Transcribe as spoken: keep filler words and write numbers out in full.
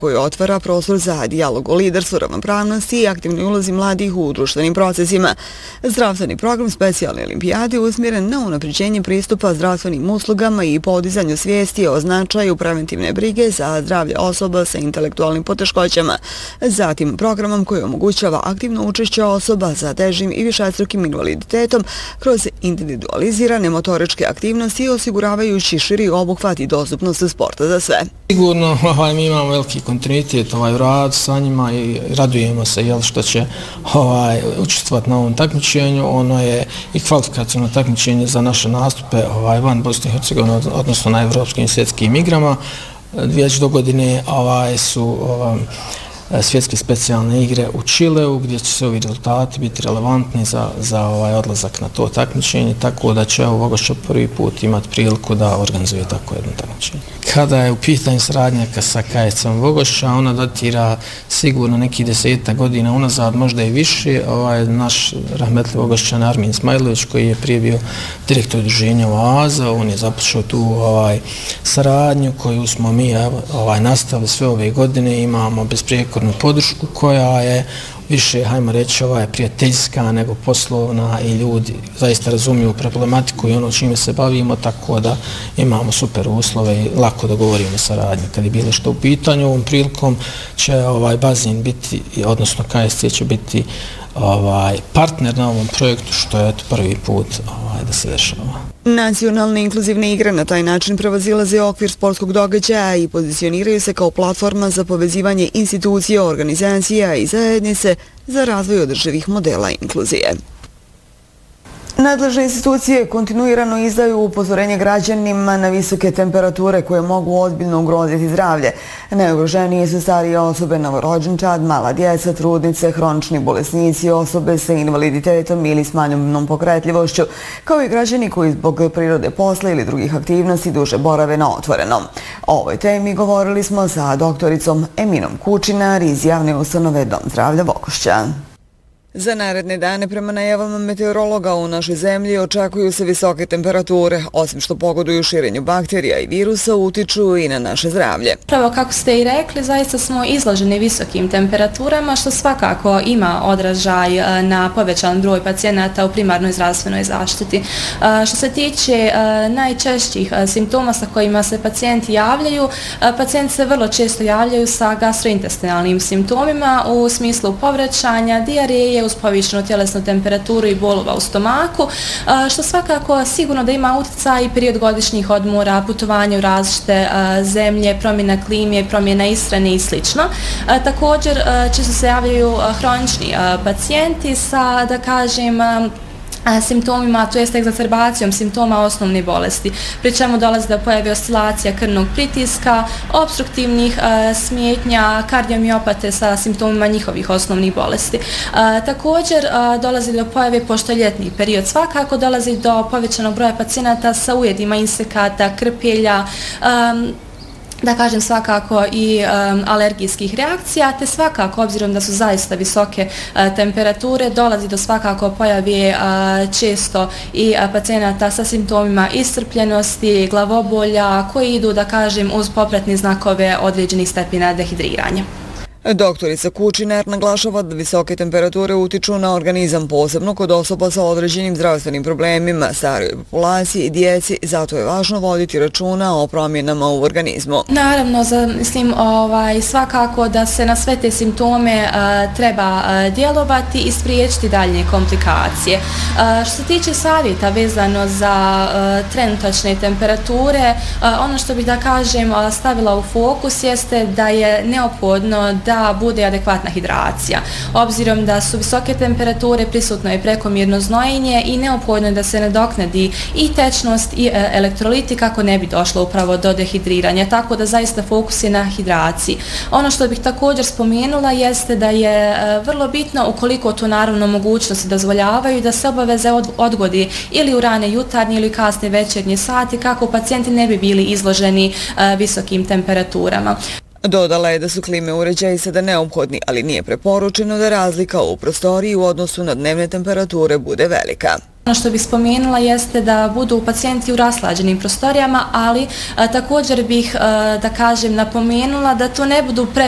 koji otvara prostor za dijalog o liderstvu, ravnopravnosti i aktivnoj ulozi mladih u društvenim procesima. Zdravstveni program specijalne olimpijade usmjeren na unapređenje pristupa zdravstvenim uslugama i podizanju svijesti o značaju preventivne brige za zdravlje osoba sa intelektualnim poteškoćama. Zatim programom koji omogućava aktivno učešće osoba sa težim i višestrukim invaliditetom kroz individualizirane motoričke aktivnosti osiguravajući širi obuhvat i dostupnost sporta za sve. Sigurno ovaj, mi imamo veliki kontinuitet ovaj, u radu sa njima i radujemo se jel, što će ovaj, učestvovati na ovom takmičenju. Ono je i kvalifikacijno takmičenje za naše nastupe ovaj, van Bosne i Hercegovine, odnosno na evropskim i svjetskim igrama. Već do godine ovaj, su ovaj, svjetske specijalne igre u Čileu, gdje će se ovi rezultati biti relevantni za, za ovaj odlazak na to takmičenje, tako da će Vogošća prvi put imati priliku da organizuje tako jedno takmičenje. Kada je u pitanju saradnja sa K S C-om Vogošća, ona datira sigurno nekih deseta godina unazad, možda i više. Ovaj, naš rahmetli Vogošćan Armin Ismailović, koji je prije bio direktor udruženja Oaza, on je započeo tu ovaj, saradnju koju smo mi ovaj, nastavili sve ove godine. Imamo besprijekornu podršku koja je više, hajmo reći, ovaj, prijateljska nego poslovna i ljudi zaista razumiju problematiku i ono čime se bavimo, tako da imamo super uslove i lako dogovorimo saradnju. Kad je bilo što u pitanju, ovom prilikom će ovaj bazen biti, odnosno K S C će biti ovaj, partner na ovom projektu, što je eto prvi put ovaj, da se dešava. Nacionalne inkluzivne igre na taj način prevazilaze okvir sportskog događaja i pozicioniraju se kao platforma za povezivanje institucija, organizacija i zajednice za razvoj održivih modela inkluzije. Nadležne institucije kontinuirano izdaju upozorenje građanima na visoke temperature koje mogu ozbiljno ugroziti zdravlje. Najugroženije su starije osobe, novorođenčad, mala djeca, trudnice, hronični bolesnici, osobe sa invaliditetom ili smanjenom pokretljivošću, kao i građani koji zbog prirode posla ili drugih aktivnosti duže borave na otvorenom. O ovoj temi govorili smo sa doktoricom Eminom Kučinar iz javne ustanove Dom zdravlja Vogošća. Za naredne dane, prema najavama meteorologa, u našoj zemlji očekuju se visoke temperature. Osim što pogoduju širenju bakterija i virusa, utiču i na naše zdravlje. Pravo, kako ste i rekli, zaista smo izloženi visokim temperaturama, što svakako ima odražaj na povećan broj pacijenata u primarnoj zdravstvenoj zaštiti. Što se tiče najčešćih simptoma sa kojima se pacijenti javljaju, pacijenti se vrlo često javljaju sa gastrointestinalnim simptomima u smislu povraćanja, dijareje, uz povišenu tjelesnu temperaturu i bolova u stomaku, što svakako sigurno da ima utjecaj i period godišnjih odmora, putovanja u različite zemlje, promjena klime, promjena ishrane i sl. Također često se javljaju hronični pacijenti sa, da kažem, simptomima, to jest egzacerbacijom simptoma osnovne bolesti, pri čemu dolazi do pojave oscilacija krvnog pritiska, obstruktivnih e, smetnja, kardiomiopate sa simptomima njihovih osnovnih bolesti. E, također e, dolazi do pojave, pošto je ljetni period, svakako dolazi do povećanog broja pacijenata sa ujedima insekata, krpelja, e, da kažem svakako i um, alergijskih reakcija, te svakako, obzirom da su zaista visoke uh, temperature, dolazi do svakako pojave uh, često i uh, pacijenata sa simptomima iscrpljenosti, glavobolja, koji idu, da kažem, uz popratne znakove određenih stepena dehidriranja. Doktorica Kučinar naglašava da visoke temperature utiču na organizam, posebno kod osoba sa određenim zdravstvenim problemima, starijoj populaciji i djeci, zato je važno voditi računa o promjenama u organizmu. Naravno, za, mislim, ovaj, svakako da se na sve te simptome uh, treba uh, djelovati i spriječiti daljnje komplikacije. Uh, što se tiče savjeta vezano za uh, trenutačne temperature, uh, ono što bih, da kažem, uh, stavila u fokus jeste da je neophodno da da bude adekvatna hidracija. Obzirom da su visoke temperature, prisutno je prekomjerno znojenje i neophodno je da se nadoknadi i tečnost i e, elektroliti kako ne bi došlo upravo do dehidriranja, tako da zaista fokus je na hidraciji. Ono što bih također spomenula jeste da je e, vrlo bitno, ukoliko to naravno mogućnosti dozvoljavaju, da se obaveze od, odgodi ili u rane jutarnje ili kasne večernje sati kako pacijenti ne bi bili izloženi e, visokim temperaturama. Dodala je da su klime uređaji sada neophodni, ali nije preporučeno da razlika u prostoriji u odnosu na dnevne temperature bude velika. Ono što bih spomenula jeste da budu pacijenti u raslađenim prostorijama, ali a, također bih, a, da kažem, napomenula da to ne budu pre